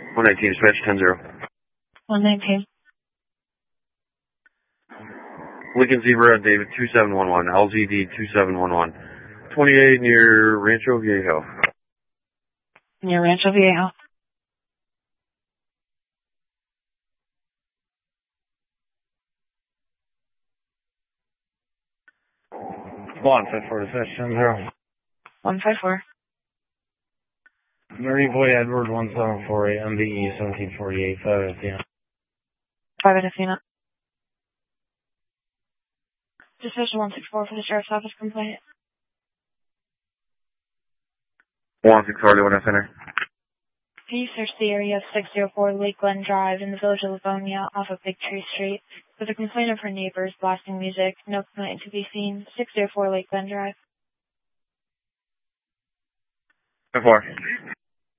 119, dispatch 10-0. 119. Lincoln Zebra, David 2711, LZD 2711. 28 near Rancho Viejo. Near Rancho Viejo. One 54, dispatch 10-0. 154. Marine Boy Edward 1748, MBE 1748, 5 Athena. 5 at Athena. Dispatch 164 for the Sheriff's Office complaint. 164 to 1 center. Can you search the area of 604 Lake Glen Drive in the village of Livonia off of Big Tree Street with a complaint of her neighbors blasting music? No complaint to be seen. 604 Lake Glen Drive. 4.